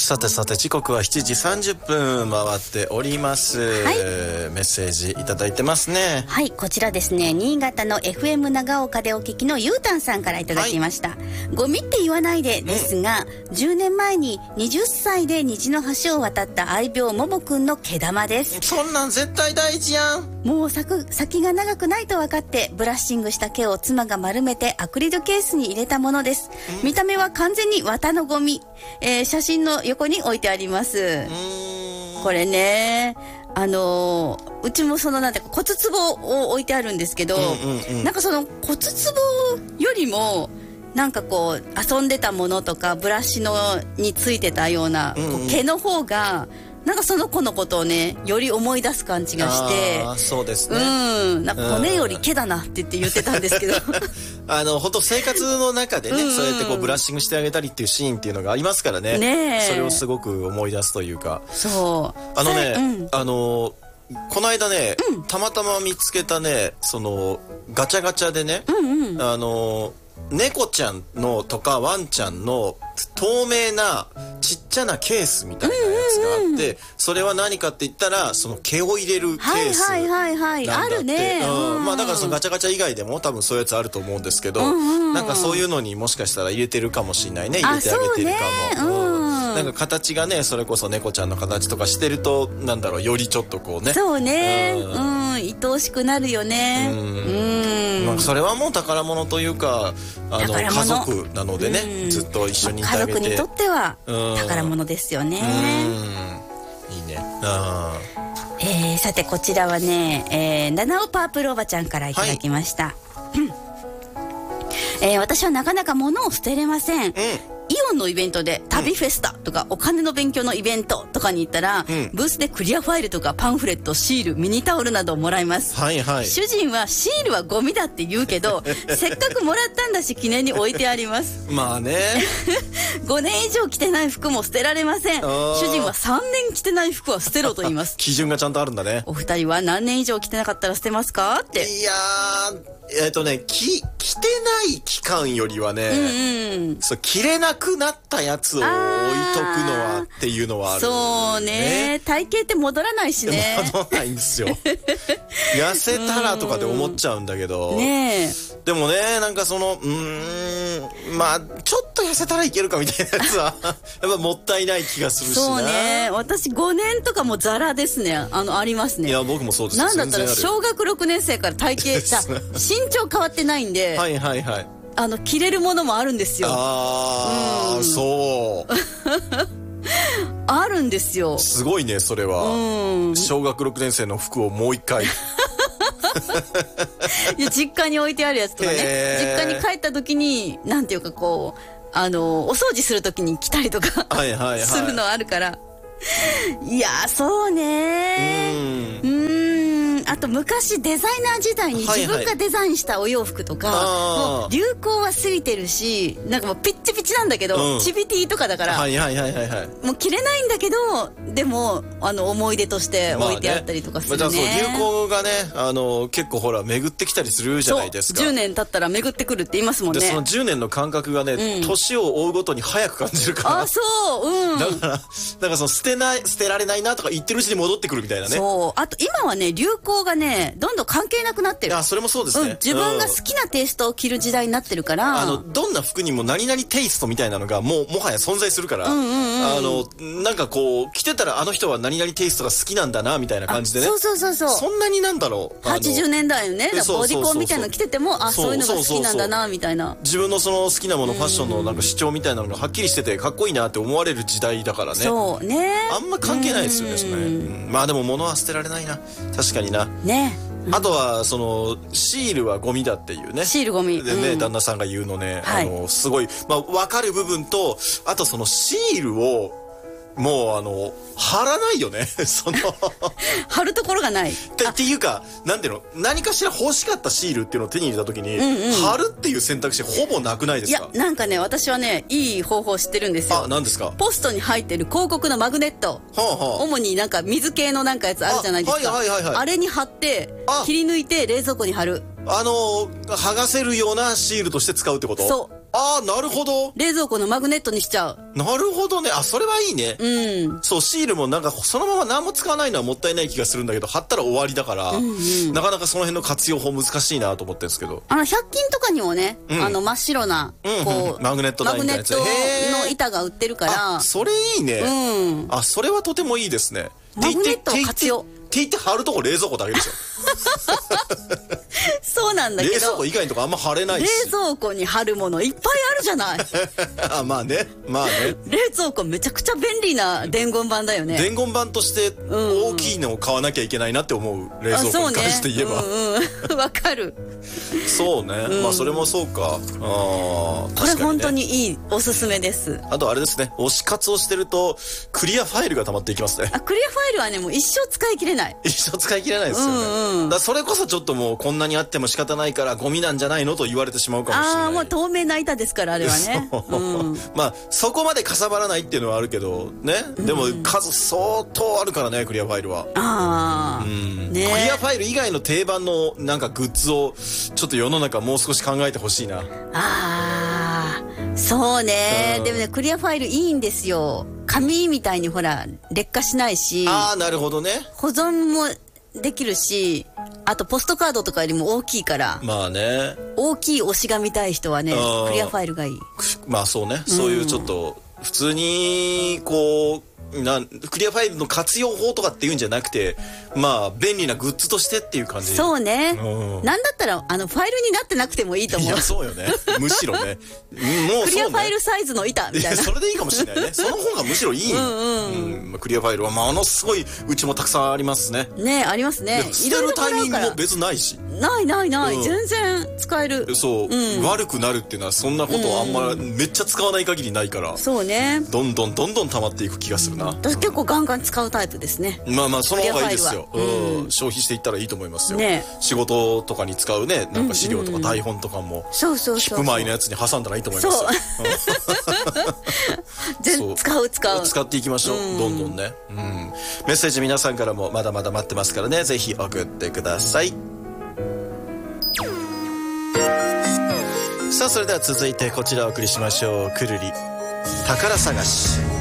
さてさて、時刻は7時30分回っております、 はい、 メッセージいただいてますね。 はい、こちらですね、新潟の FM 長岡でお聞きのゆうたんさんからいただきました、はい、ゴミって言わないでですが、10年前に20歳で虹の橋を渡った愛猫ももくんの毛玉です。 そんなん絶対大事やん。 もう先が長くないと分かってブラッシングした毛を妻が丸めてアクリルケースに入れたものです。見た目は完全に綿のゴミ、写真の横に置いてあります。これね、うちもそのなんて骨壺を置いてあるんですけど、なんかその骨壺よりもなんかこう遊んでたものとかブラシについてたような、毛の方がなんかその子のことをねより思い出す感じがして、 そうですね、 なんか骨より毛だなって言ってたんですけど本当生活の中でね、そうやってこうブラッシングしてあげたりっていうシーンっていうのがありますからね。それをすごく思い出すというか。 そうこの間ね、たまたま見つけたね、そのガチャガチャでね、猫ちゃんのとかワンちゃんの透明なちっちゃなケースみたいなやつがあって、それは何かって言ったらその毛を入れるケースなんだって。 あるね。 まあだからそのガチャガチャ以外でも多分そういうやつあると思うんですけど、なんかそういうのにもしかしたら入れてるかもしれないね。入れてあげてるかも。なんか形がね、それこそ猫ちゃんの形とかしてると、なんだろう、よりちょっとこうね。 そうね。愛おしくなるよね。 まあそれはもう宝物というか、家族なのでね、ずっと一緒にいてあげて。 家族にとっては宝物ですよね。 いいね。 さてこちらはね、七尾パープルおばちゃんからいただきました。私はなかなか物を捨てれません。イオンのイベントで旅フェスタとかお金の勉強のイベントとかに行ったら、ブースでクリアファイルとかパンフレット、シール、ミニタオルなどをもらいます。主人はシールはゴミだって言うけどせっかくもらったんだし記念に置いてあります。 まあね 5年以上着てない服も捨てられません。主人は3年着てない服は捨てろと言います基準がちゃんとあるんだね。 お二人は何年以上着てなかったら捨てますかって。 いや着てない期間よりはね、着れなくなったやつを置いとくのはっていうのはある。 そうね、体型って戻らないしね。 戻らないんですよ痩せたらとかで思っちゃうんだけど、でもね、なんかそのまあちょっと痩せたらいけるかみたいなやつはやっぱもったいない気がするしな。 そうね、私5年とかもザラですね。ありますね。 いや僕もそうです。 なんだったら小学6年生から体型さ身長変わってないんで、着れるものもあるんですよ。そうあるんですよ。 すごいね、それは。小学6年生の服をもう一回いや実家に置いてあるやつとかね、実家に帰った時になんていうかこうお掃除する時に着たりとかするのあるから。いやそうね。あと昔デザイナー時代に自分がデザインしたお洋服とか、もう流行は過ぎてるし、なんかもうピッチピチなんだけど、チビティとかだからもう着れないんだけど、でも思い出として置いてあったりとかするね。 流行がね、結構ほら巡ってきたりするじゃないですか。 10年経ったら巡ってくるって言いますもんね。 でその10年の感覚がね、年を追うごとに早く感じるから。だからその捨てられないなとか言ってるうちに戻ってくるみたいなね。 そう、あと今はね、流行がねどんどん関係なくなってる。 それもそうですね。 自分が好きなテイストを着る時代になってるから、 どんな服にも何々テイストみたいなのがもはや存在するから、なんかこう着てたらあの人は何々テイストが好きなんだなみたいな感じでね。そんなになんだろう、 80年代のねボディコンみたいなの着てても、そういうのが好きなんだなみたいな、 自分のその好きなもの、ファッションのなんか主張みたいなのがはっきりしててかっこいいなって思われる時代だからね。 そうね、 あんま関係ないですよね、それ。まあでも物は捨てられないな、確かにな。あとはそのシールはゴミだっていうね。 シールゴミでね、旦那さんが言うのね、すごい分かる部分と、あとそのシールをもう貼らないよねその貼るところがないっていうか、なんていうの、何かしら欲しかったシールっていうのを手に入れた時に、貼るっていう選択肢ほぼなくないですか？ いや、なんかね、私はね、いい方法知ってるんですよ。 何ですか？ ポストに入ってる広告のマグネット、主になんか水系のなんかやつあるじゃないですか。あれに貼って切り抜いて冷蔵庫に貼る。 剥がせるようなシールとして使うってこと？ そう。 ああ、なるほど。 冷蔵庫のマグネットにしちゃう。 なるほどね。あ、それはいいね。 うん。 そう、シールもなんかそのまま何も使わないのはもったいない気がするんだけど、貼ったら終わりだから、なかなかその辺の活用法難しいなと思ってるんですけど。 100均とかにもね、真っ白な、こう、 マグネット台みたいなやつ。 マグネットの板が売ってるから。 それいいね。あ、それはとてもいいですね。 マグネットを活用。 って言って貼るとこ冷蔵庫だけでしょ。 そうなんだけど。 冷蔵庫以外のとこあんま貼れないし。 冷蔵庫に貼るものいっぱいあるじゃない。 あ、まあね。まあね。 冷蔵庫めちゃくちゃ便利な伝言板だよね。 伝言板として大きいのを買わなきゃいけないなって思う。冷蔵庫に関して言えば。 わかる。 そうね。まあそれもそうか。 これ本当にいい、おすすめです。 あとあれですね。推し活をしてると、クリアファイルが溜まっていきますね。 クリアファイルはね、もう一生使い切れない。 一生使い切れないですよね。だからそれこそちょっともうこんなにあっても仕方ないからゴミなんじゃないのと言われてしまうかもしれない。 もう透明な板ですからあれはね。 まあそこまでかさばらないっていうのはあるけどね。でも数相当あるからね、クリアファイルは。クリアファイル以外の定番のなんかグッズをちょっと世の中もう少し考えてほしいな。 そうね。でもね、クリアファイルいいんですよ。紙みたいにほら劣化しないし。 なるほどね。 保存もできるし、あとポストカードとかよりも大きいから。 まあね。 大きい推しが見たい人はね、クリアファイルがいい。 まあそうね。そういうちょっと普通にこうクリアファイルの活用法とかっていうんじゃなくて、まあ便利なグッズとしてっていう感じ。 そうね。なんだったらファイルになってなくてもいいと思う。 いやそうよね。むしろね。 もうクリアファイルサイズの板みたいな。 それでいいかもしれないね。その方がむしろいい。クリアファイルはものすごいうちもたくさんありますね。 ね、ありますね。 捨てるタイミングも別ないし。 ない全然使える。 そう、悪くなるっていうのはそんなことはあんまめっちゃ使わない限りないから。 そうね。 どんどん溜まっていく気がするな。 私結構ガンガン使うタイプですね。 まあその方がいいですよ。消費していったらいいと思いますよ。仕事とかに使うね、なんか資料とか台本とかもキップ前のやつに挟んだらいいと思いますよ。使っていきましょう。どんどんね。メッセージ皆さんからもまだまだ待ってますからね、ぜひ送ってください。さあそれでは続いてこちらをお送りしましょう。くるり宝探し。